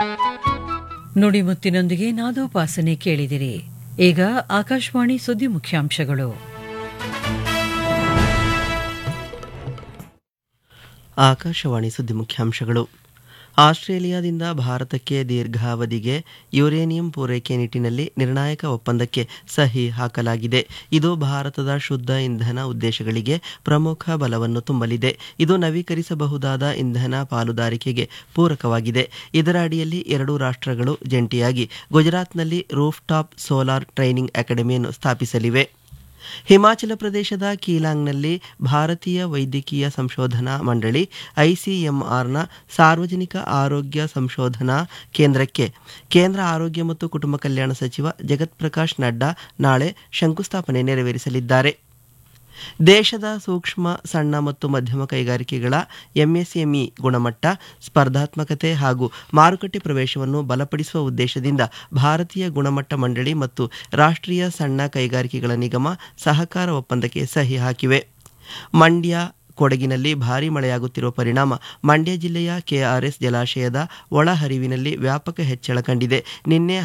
ನುಡಿಮುತ್ತಿನೊಂದಿಗೆ ನಾದೋಪಾಸನೆ ಕೇಳಿದಿರಿ. ಈಗ ಆಕಾಶವಾಣಿ ಸುದ್ದಿ ಮುಖ್ಯಾಂಶಗಳು. ಆಕಾಶವಾಣಿ ಸುದ್ದಿ ಮುಖ್ಯಾಂಶಗಳು. ಆಸ್ಟ್ರೇಲಿಯಾದಿಂದ ಭಾರತಕ್ಕೆ ದೀರ್ಘಾವಧಿಗೆ ಯುರೇನಿಯಂ ಪೂರೈಕೆ ನಿಟ್ಟಿನಲ್ಲಿ ನಿರ್ಣಾಯಕ ಒಪ್ಪಂದಕ್ಕೆ ಸಹಿ ಹಾಕಲಾಗಿದೆ. ಇದು ಭಾರತದ ಶುದ್ಧ ಇಂಧನ ಉದ್ದೇಶಗಳಿಗೆ ಪ್ರಮುಖ ಬಲವನ್ನು ತುಂಬಲಿದೆ. ಇದು ನವೀಕರಿಸಬಹುದಾದ ಇಂಧನ ಪಾಲುದಾರಿಕೆಗೆ ಪೂರಕವಾಗಿದೆ. ಇದರ ಅಡಿಯಲ್ಲಿ ಎರಡೂ ರಾಷ್ಟ್ರಗಳು ಜಂಟಿಯಾಗಿ ಗುಜರಾತ್ನಲ್ಲಿ roof top solar training ಅಕಾಡೆಮಿಯನ್ನು ಸ್ಥಾಪಿಸಲಿವೆ. Himachal ಪ್ರದೇಶದ ಕೀಲಾಂಗ್ನಲ್ಲಿ ಭಾರತೀಯ ವೈದ್ಯಕೀಯ ಸಂಶೋಧನಾ ಮಂಡಳಿ ಐಸಿಎಂಆರ್ನ ಸಾರ್ವಜನಿಕ ಆರೋಗ್ಯ ಸಂಶೋಧನಾ ಕೇಂದ್ರಕ್ಕೆ ಕೇಂದ್ರ ಆರೋಗ್ಯ ಮತ್ತು ಕುಟುಂಬ ಕಲ್ಯಾಣ ಸಚಿವ ಜಗತ್ ಪ್ರಕಾಶ್ ನಡ್ಡಾ ನಾಳೆ ಶಂಕುಸ್ಥಾಪನೆ ನೆರವೇರಿಸಲಿದ್ದಾರೆ. ದೇಶದ ಸೂಕ್ಷ್ಮ, ಸಣ್ಣ ಮತ್ತು ಮಧ್ಯಮ ಕೈಗಾರಿಕೆಗಳ ಎಂಎಸ್ಎಂಇ ಗುಣಮಟ್ಟ, ಸ್ಪರ್ಧಾತ್ಮಕತೆ ಹಾಗೂ ಮಾರುಕಟ್ಟೆ ಪ್ರವೇಶವನ್ನು ಬಲಪಡಿಸುವ ಉದ್ದೇಶದಿಂದ ಭಾರತೀಯ ಗುಣಮಟ್ಟ ಮಂಡಳಿ ಮತ್ತು ರಾಷ್ಟ್ರೀಯ ಸಣ್ಣ ಕೈಗಾರಿಕೆಗಳ ನಿಗಮ ಸಹಕಾರ ಒಪ್ಪಂದಕ್ಕೆ ಸಹಿ ಹಾಕಿವೆ. ಮಂಡ್ಯ, ಕೊಡಗಿನಲ್ಲಿ ಭಾರೀ ಮಳೆಯಾಗುತ್ತಿರುವ ಪರಿಣಾಮ ಮಂಡ್ಯ ಜಿಲ್ಲೆಯ ಕೆಆರ್ಎಸ್ ಜಲಾಶಯದ ಒಳಹರಿವಿನಲ್ಲಿ ವ್ಯಾಪಕ ಹೆಚ್ಚಳ ಕಂಡಿದೆ. ನಿನ್ನೆ